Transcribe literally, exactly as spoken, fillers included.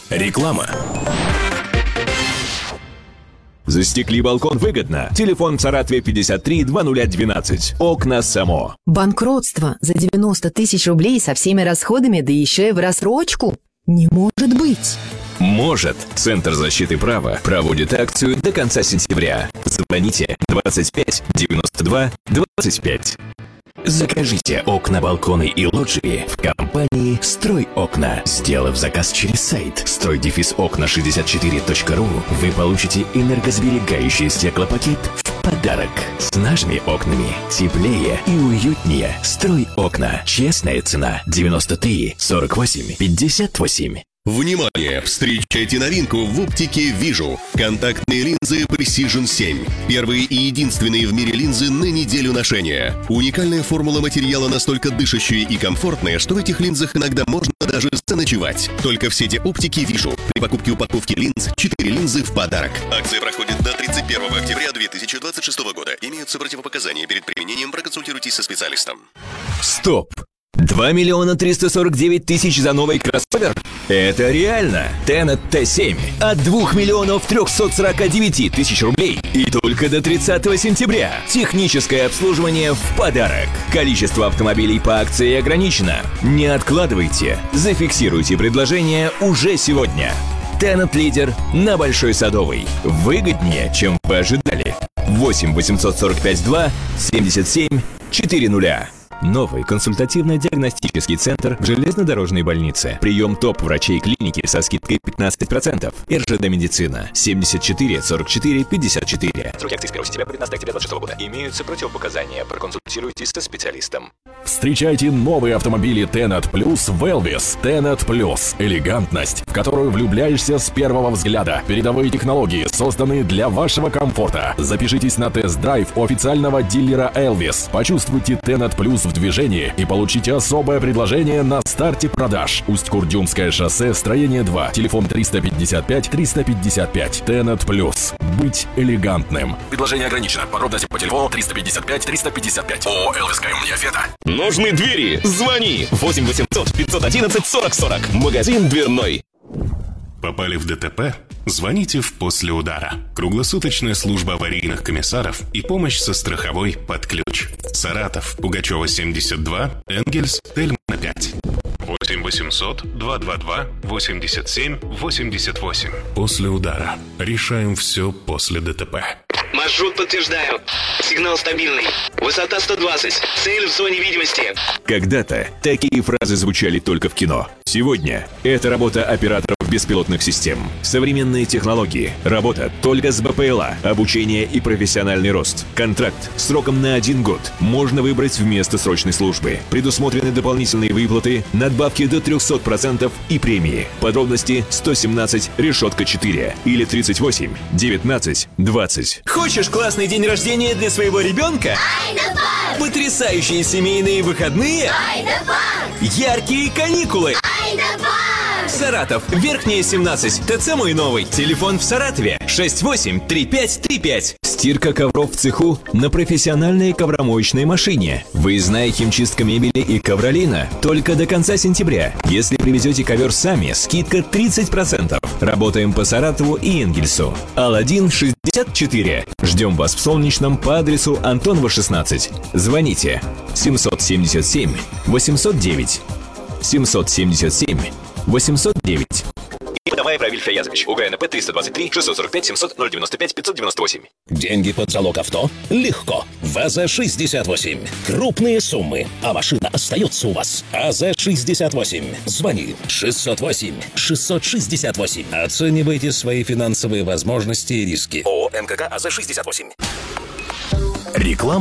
Реклама. Застекли балкон выгодно. Телефон в Саратове пятьдесят три двадцать двенадцать. Окна Само. Банкротство за девяносто тысяч рублей со всеми расходами, да еще и в рассрочку? Не может быть. Может. Центр защиты права проводит акцию до конца сентября. Звоните двадцать пять девяносто два двадцать пять. Закажите окна, балконы и лоджии в компании «Строй окна». Сделав заказ через сайт строй окна шестьдесят четыре точка ру, вы получите энергосберегающий стеклопакет в подарок. С нашими окнами теплее и уютнее. «Строй окна». Честная цена девяносто три сорок восемь пятьдесят восемь. Внимание! Встречайте новинку в оптике «Вижу». Контактные линзы Precision семь. Первые и единственные в мире линзы на неделю ношения. Уникальная формула материала настолько дышащая и комфортная, что в этих линзах иногда можно даже заночевать. Только в сети оптики «Вижу». При покупке упаковки линз четыре линзы в подарок. Акция проходит до тридцать первого октября две тысячи двадцать шестого года. Имеются противопоказания. Перед применением проконсультируйтесь со специалистом. Стоп! два миллиона триста сорок девять тысяч за новый кроссовер? Это реально! Tenet Т семь от двух миллионов трехсот сорока девяти тысяч рублей и только до тридцатого сентября. Техническое обслуживание в подарок. Количество автомобилей по акции ограничено. Не откладывайте. Зафиксируйте предложение уже сегодня. Tenet лидер на Большой Садовой. Выгоднее, чем вы ожидали. восемь восемьсот сорок пять два семьдесят семь четыреста. Новый консультативно-диагностический центр в железнодорожной больнице. Прием топ-врачей клиники со скидкой пятнадцать процентов. эр жэ дэ Медицина. семьдесят четыре сорок четыре пятьдесят четыре. Срок акции с первого сентября по пятнадцатого октября двадцать шестого года. Имеются противопоказания. Проконсультируйтесь со специалистом. Встречайте новые автомобили Tenet Plus в Elvis. Tenet Plus. Элегантность, в которую влюбляешься с первого взгляда. Передовые технологии, созданные для вашего комфорта. Запишитесь на тест-драйв у официального дилера Elvis. Почувствуйте Tenet Plus в движении и получите особое предложение на старте продаж. Усть-Курдюмское шоссе, строение два. Телефон триста пятьдесят пять триста пятьдесят пять. Tenet Plus. Быть элегантным. Предложение ограничено. Подробности по телефону триста пятьдесят пять триста пятьдесят пять. ООО «Элвис Кайм Неофета». Нужны двери? Звони! восемь восемьсот пятьсот одиннадцать сорок сорок. Магазин дверной. Попали в дэ тэ пэ? Звоните в «После удара». Круглосуточная служба аварийных комиссаров и помощь со страховой под ключ. Саратов, Пугачева, семьдесят два, Энгельс, Тельмана, пять. восемь восемьсот два два два восемьдесят семь восемьдесят восемь. «После удара». Решаем все после дэ тэ пэ. Маршрут подтверждаю. Сигнал стабильный. Высота сто двадцать. Цель в зоне видимости. Когда-то такие фразы звучали только в кино. Сегодня это работа операторов беспилотных систем. Современные технологии. Работа только с бэ пэ эл а. Обучение и профессиональный рост. Контракт сроком на один год. Можно выбрать вместо срочной службы. Предусмотрены дополнительные выплаты, надбавки до триста процентов и премии. Подробности сто семнадцать решетка четыре или тридцать восемь девятнадцать двадцать. Хочешь классный день рождения для своего ребенка? Айда-парк! Потрясающие семейные выходные? Айда-парк! Яркие каникулы? Айда-парк! Саратов, Верхняя, семнадцать, ТЦ «Мой новый». Телефон в Саратове шесть восемь три пять три пять. Стирка ковров в цеху на профессиональной ковромоечной машине. Выездная химчистка мебели и ковролина только до конца сентября. Если привезете ковер сами, скидка тридцать процентов. Работаем по Саратову и Энгельсу. Аладдин шестьдесят четыре. Ждем вас в Солнечном по адресу Антонова, шестнадцать. Звоните семьсот семьдесят семь восемьсот девять. семьсот семьдесят семь восемьсот девять. И подавай Равиль Фаязович. УГНП триста двадцать три шестьсот сорок пять семьсот ноль девяносто пять пятьсот девяносто восемь. Деньги под залог авто? Легко. ВАЗа шестьдесят восемь. Крупные суммы, а машина остается у вас. АЗ шестьдесят восемь. Звони шестьсот восемь шестьсот шестьдесят восемь. Оценивайте свои финансовые возможности и риски. ООО эн ка ка АЗ шестьдесят восемь. Реклама.